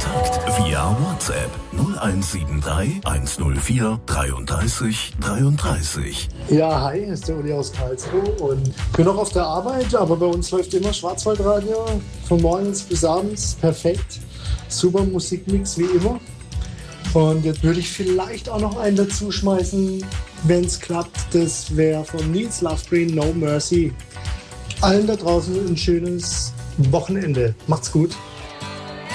Kontakt via WhatsApp 0173 104 33 33. Ja, hi, hier ist der Uli aus Karlsruhe und ich bin noch auf der Arbeit, aber bei uns läuft immer Schwarzwaldradio von morgens bis abends. Perfekt. Super Musikmix wie immer. Und jetzt würde ich vielleicht auch noch einen dazu schmeißen, wenn es klappt. Das wäre von Nils Lovegreen, No Mercy. Allen da draußen ein schönes Wochenende. Macht's gut.